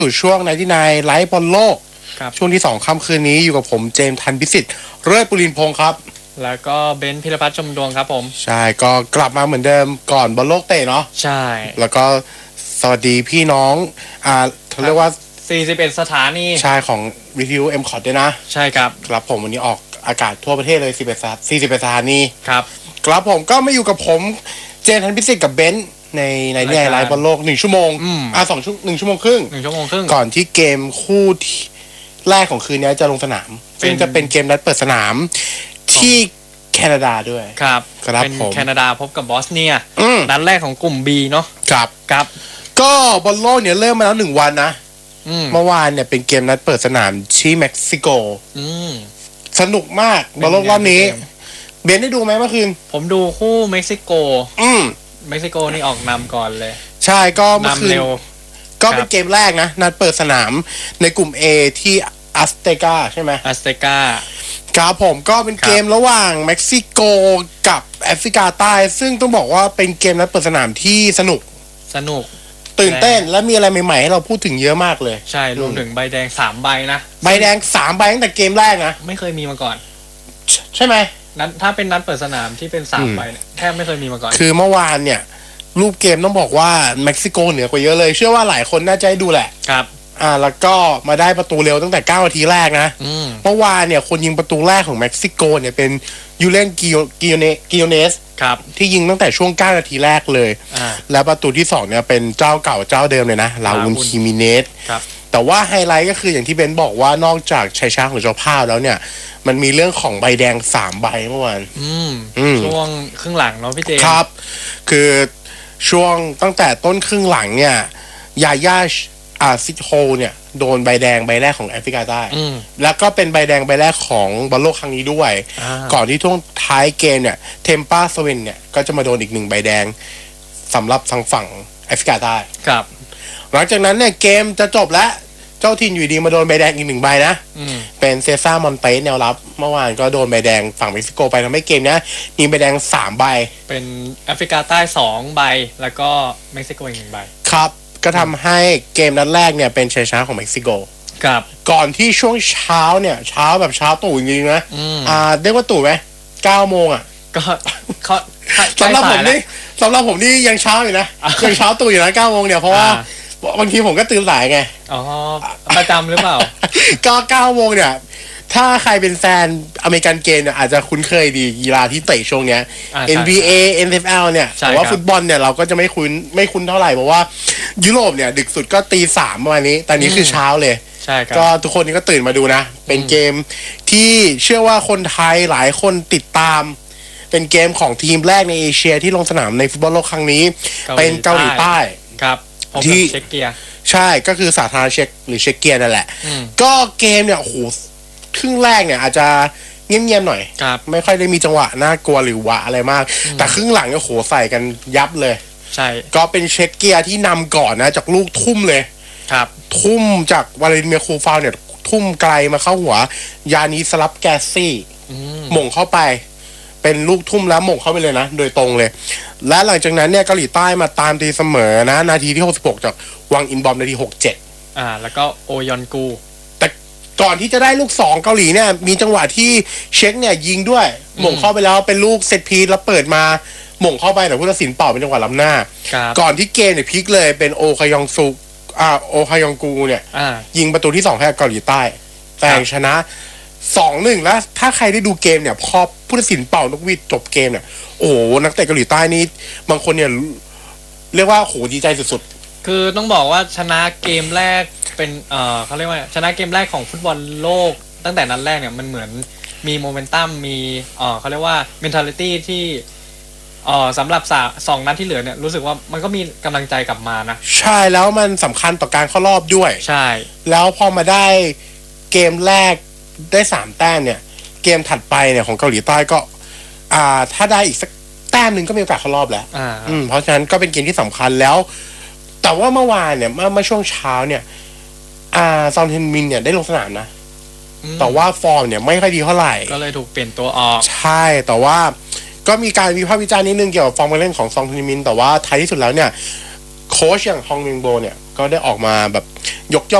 สู่ช่วง99ไลฟ์บอลโลกช่วงที่2ค่ำคืนนี้อยู่กับผมเจมส์ทันพิสิทธิ์เลิศปุรินทร์พงศ์ครับแล้วก็เบนซ์พิรพัฒน์ชมดวงครับผมใช่ก็กลับมาเหมือนเดิมก่อนบอลโลกเตะเนาะใช่แล้วก็สวัสดีพี่น้องเขาเรียกว่า 41สถานีใช่ของวิทยุ M-COT ด้วยนะใช่ครับครับผมวันนี้ออกอากาศทั่วประเทศเลย41สถานีครับครับผมก็มาอยู่กับผมเจมส์ทันพิสิทธิ์กับเบนซ์ในไลฟ์บอลโลก1ชั่วโมง1 ชั่วโมงครึ่งก่อนที่เกมคู่แรกของคืนนี้จะลงสนามซึ่งจะเป็นเกมนัดเปิดสนามที่แคนาดาด้วยครับเป็นแคนาดาพบกับบอสเนียนัดแรกของกลุ่ม B เนาะครับก็บอลโลกเนี่ยเริ่มมาแล้ว1วันนะเมื่อวานเนี่ยเป็นเกมนัดเปิดสนามที่เม็กซิโกสนุกมากบอลโลกรอบนี้เบนได้ดูไหมเมื่อคืนผมดูคู่เม็กซิโกเม็กซิโกนี่ออกนำก่อนเลยใช่ก็เมื่อคืนก็เป็นเกมแรกนะนัดเปิดสนามในกลุ่ม A ที่อัสเตกาใช่ไหมอัสเตกาครับผมก็เป็นเกมระหว่างเม็กซิโกกับแอฟริกาใต้ซึ่งต้องบอกว่าเป็นเกมนัดเปิดสนามที่สนุกตื่นเต้นและมีอะไรใหม่ๆให้เราพูดถึงเยอะมากเลยใช่รวมถึงใบแดง3ใบนะใบแดง3ใบตั้งแต่เกมแรกนะไม่เคยมีมาก่อนใช่ไหมนั้นถ้าเป็นนัดเปิดสนามที่เป็น3ใบเนี่ยแทบไม่เคยมีมาก่อนคือเมื่อวานเนี่ยรูปเกมต้องบอกว่าเม็กซิโกเหนือกว่าเยอะเลยเชื่อว่าหลายคนน่าจะได้ดูแหละครับแล้วก็มาได้ประตูเร็วตั้งแต่9นาทีแรกนะเมื่อวานเนี่ยคนยิงประตูแรกของเม็กซิโกเนี่ยเป็นยูเลนกิโอเนสที่ยิงตั้งแต่ช่วง9นาทีแรกเลยแล้วประตูที่2เนี่ยเป็นเจ้าเก่าเจ้าเดิมเลยนะลาอุนคิมิเนสแต่ว่าไฮไลท์ก็คืออย่างที่เบนบอกว่านอกจากชัยชนะของเจ้าภาพแล้วเนี่ยมันมีเรื่องของใบแดง3ใบเมื่อวานช่วงครึ่งหลังเนาะพี่เจครับคือช่วงตั้งแต่ต้นครึ่งหลังเนี่ยยาย่าซิโฮเนี่ยโดนใบแดงใบแรกของแอฟริกาใต้แล้วก็เป็นใบแดงใบแรกของบอลโลกครั้งนี้ด้วยก่อนที่ช่วงท้ายเกมเนี่ยเทมปาสเวนเนี่ยก็จะมาโดนอีก1ใบแดงสำหรับทางฝั่งแอฟริกาใต้ครับหลังจากนั้นเนี่ยเกมจะจบแล้วเจ้าถิ่นอยู่ดีมาโดนใบแดงอีก1ใบนะเป็นเซซ่ามอนเตสแนวรับเมื่อวานก็โดนใบแดงฝั่งเม็กซิโกไปทำให้เกมนี้มีใบแดง3ใบเป็นแอฟริกาใต้2ใบแล้วก็เม็กซิโกอีก1ใบครับก็ทำให้เกมนัดแรกเนี่ยเป็นชัยชนะของเม็กซิโกครับก่อนที่ช่วงเช้าเนี่ยเช้าแบบเช้าตู่จริงๆนะเรียกว่าตู่ไหม9โมงก็เขาสำหรับผมนี่ยังเช้าอยู่นะยังเช้าตู่อยู่นะ9โมงเนี่ยเพราะว่าบางทีผมก็ตื่นสายไงอ๋อประจำหรือเปล่าก็9โมงเนี่ยถ้าใครเป็นแฟนอเมริกันเกมเนี่ยอาจจะคุ้นเคยดีกีฬาที่เตะช่วงเนี้ย NBA NFL เนี่ยแต่ว่าฟุตบอลเนี่ยเราก็จะไม่คุ้นเท่าไหร่เพราะว่ายุโรปเนี่ยดึกสุดก็ตี3ประมาณนี้แต่นี้คือเช้าเลยใช่ครับก็ทุกคนนี่ก็ตื่นมาดูนะเป็นเกมที่เชื่อว่าคนไทยหลายคนติดตามเป็นเกมของทีมแรกในเอเชียที่ลงสนามในฟุตบอลโลกครั้งนี้เป็นเกาหลีใต้ครับที่เช็กเกียใช่ก็คือสาธารณรัฐเช็กหรือเช็กเกียนั่นแหละก็เกมเนี่ยโอ้โหครึ่งแรกเนี่ยอาจจะเงียบๆหน่อยไม่ค่อยได้มีจังหวะน่ากลัวหรือหวะอะไรมากแต่ครึ่งหลังเนี่ยโหใส่กันยับเลยใช่ก็เป็นเช็กเกียที่นำก่อนนะจากลูกทุ่มเลยครับทุ่มจากวาเลนเมียคูฟาวเนี่ยทุ่มไกลมาเข้าหัวยานีสลับแกซี่หม่งเข้าไปเป็นลูกทุ่มแล้วหม่งเข้าไปเลยนะโดยตรงเลยและหลังจากนั้นเนี่ยเกาหลีใต้มาตามตีเสมอนะนาทีที่66จากวังอินบอมนาที67 แล้วก็โอยอนกูแต่ก่อนที่จะได้ลูก2เกาหลีเนี่ยมีจังหวะที่เช็คเนี่ยยิงด้วยหม่งเข้าไปแล้วเป็นลูกเซตพีซแล้วเปิดมาหม่งเข้าไปแต่ผู้ตัดสินเป่าเป็นจังหวะล้ำหน้าก่อนที่เกมเนี่ยพลิกเลยเป็นโอคายองกูเนี่ยยิงประตูที่2ให้เกาหลีใต้แต่ชนะ2-1แล้วถ้าใครได้ดูเกมเนี่ยพอผู้ตัดสินเป่านกหวีดจบเกมเนี่ยโอ้โหนักเตะเกาหลีใต้นี่บางคนเนี่ยเรียกว่าโหดีใจสุดๆคือต้องบอกว่าชนะเกมแรกเป็นเขาเรียกว่าชนะเกมแรกของฟุตบอลโลกตั้งแต่นัดแรกเนี่ยมันเหมือนมีโมเมนตัมมีเขาเรียกว่า mentality ที่สำหรับ2นัดที่เหลือเนี่ยรู้สึกว่ามันก็มีกำลังใจกลับมานะใช่แล้วมันสำคัญต่อการเข้ารอบด้วยใช่แล้วพอมาได้เกมแรกได้3แต้มเนี่ยเกมถัดไปเนี่ยของเกาหลีใต้ก็ถ้าได้อีกสักแต้มหนึ่งก็มีโอกาสเข้ารอบแล้วเพราะฉะนั้นก็เป็นเกมที่สำคัญแล้วแต่ว่าเมื่อวานเนี่ยเมื่อช่วงเช้าเนี่ยซอนเฮนมินเนี่ยได้ลงสนามนะแต่ว่าฟอร์มเนี่ยไม่ค่อยดีเท่าไหร่ก็เลยถูกเปลี่ยนตัวออกใช่แต่ว่าก็มีการวิพากษ์วิจารณ์นิดนึงเกี่ยวกับฟอร์มการเล่นของซองเฮนมินแต่ว่าท้ายที่สุดแล้วเนี่ยโค้ชอย่างฮองมินโบเนี่ยก็ได้ออกมาแบบยกย่อง